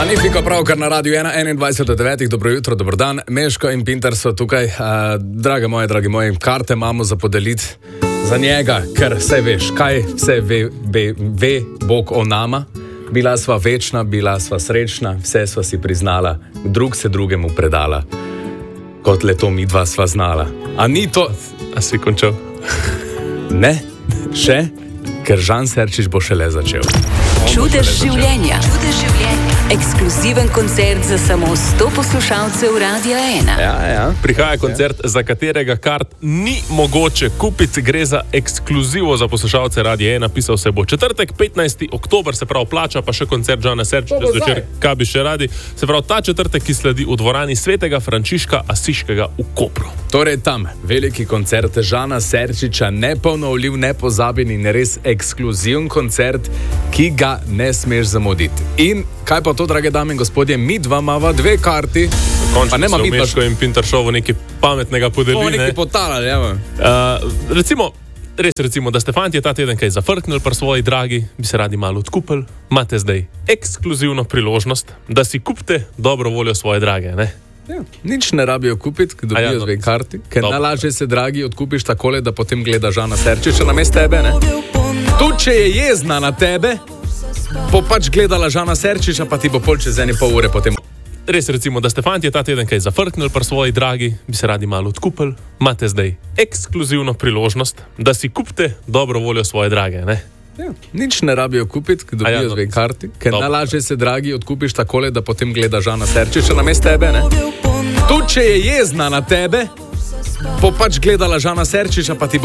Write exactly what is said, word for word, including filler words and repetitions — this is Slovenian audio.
Magnifico, pravkar na Radiu ena, enaindvajset do devetih, dobro jutro, dobro dan, Meško in Pinter so tukaj. Uh, drage moje, dragi moji, karte imamo za podeliti za njega, ker vse veš, kaj vse ve, ve, ve Bog o nama. Bila sva večna, bila sva srečna, vse sva si priznala, drug se drugemu predala, kot le to mi dva sva znala. A ni to... A si končal? Ne, še, ker Žan Serčič bo šele začel. Čudež življenja. Čudež življenja. Ekskluziven koncert za samo sto poslušalcev Radia ena. Ja, ja. Prihaja koncert, ja, za katerega kart ni mogoče kupiti. Gre za ekskluzivo za poslušalce Radia ena. Pisal se bo četrtek, petnajsti oktober, se pravi plača, pa še koncert Žana Serčiča zvečer, kaj bi še radi. Se pravi ta četrtek, ki sledi v dvorani Svetega Frančiška Asiškega v Kopru. Torej tam, veliki koncert Žana Serčiča, neponovljiv, nepozaben in res ekskluziven koncert, ki ga ne smeš zamuditi. In kaj pa to, drage dame in gospodje, mi dva imava dve karti. Končno so Meško in Pinter šovu nekaj pametnega podelili. Bomo nekaj potalali, ja. Uh, recimo, res recimo, da ste fantje ta teden kaj zafrknili pri svoji dragi, bi se radi malo odkupili, imate zdaj ekskluzivno priložnost, da si kupite dobro voljo svoje drage, ne? Ja, nič ne rabijo kupiti, ki dobijo ja, no, dve karti, ker najlažje se, dragi, odkupiš takole, da potem gleda Žana Serčiča namesto tebe, ne? Tudi, če je jezna na tebe, bo pač gledala Žana Serčiča, pa ti bo pol čez ene pol ure potem. Res recimo, da ste fantje ta teden kaj zafrknili pri svoji dragi, bi se radi malo odkupili, imate zdaj ekskluzivno priložnost, da si kupite dobro voljo svoje drage, ne? Ja, nič ne rabijo kupiti, ki dobijo ja, no, dve karti, ker najlažje se, dragi, odkupiš takole, da potem gleda Žana Serčiča namesto tebe, ne? Tudi, če je jezna na tebe, bo pač gledala Žana Serčiča, pa ti bo